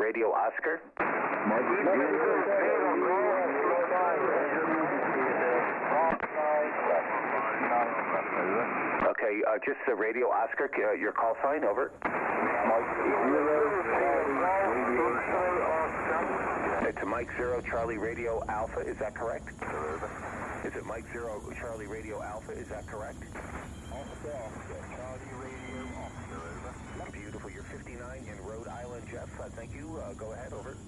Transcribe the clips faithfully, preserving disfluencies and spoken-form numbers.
Radio Oscar. Okay, uh, just the Radio Oscar, uh, your call sign, over. It's a Mike Zero Charlie Radio Alpha, is that correct? Is it Mike Zero Charlie Radio Alpha, is that correct? Charlie Radio Alpha. Beautiful, you're fifty-nine in Rhode Island, Jeff. Uh, thank you, uh, go ahead, over.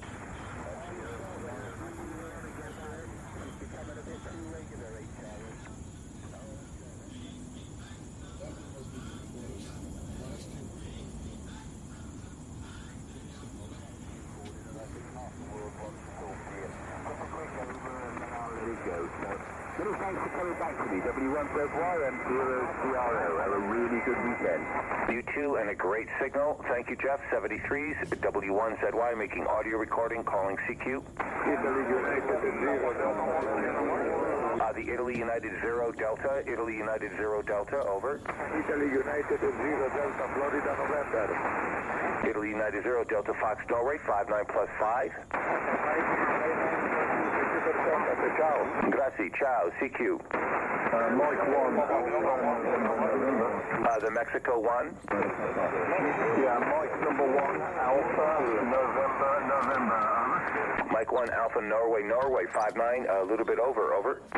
Little thanks for coming back to me. W one Z Y and zero C R O. Have a really good weekend. You too, and a great signal. Thank you, Jeff. seventy-threes, W one Z Y, making audio recording, calling C Q. Italy United Zero Delta. Uh, the Italy United Zero Delta. Italy United Zero Delta, over. Italy United Zero Delta, Florida November. Italy United Zero Delta Fox Norway, five nine plus five. Grazie, ciao, C Q. Uh, Mike one. Uh, the Mexico one. Yeah, Mike number one, Alpha, November, November. Mike one, Alpha, Norway, Norway, five nine, a little bit over, over. Thanks,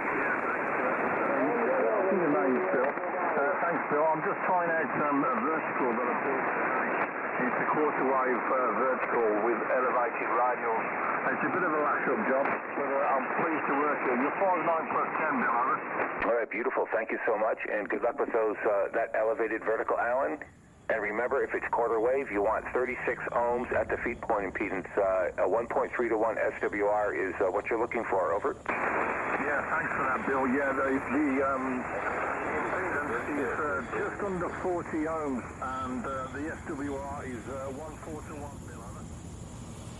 Phil. Uh, thanks, Phil. I'm just trying out some uh, vertical that I built. It's a quarter wave uh, vertical with elevated radials. It's a bit of a lash-up job, but uh, I'm pleased to work here. You're five nine plus ten, Bill, over. All right, beautiful. Thank you so much, and good luck with those uh, that elevated vertical, Alan. And remember, if it's quarter wave, you want thirty-six ohms at the feed point impedance. Uh, a one point three to one S W R is uh, what you're looking for, over. Yeah, thanks for that, Bill. Yeah, the, the um, is uh, just under forty ohms, and uh, the S W R is uh, one four to one.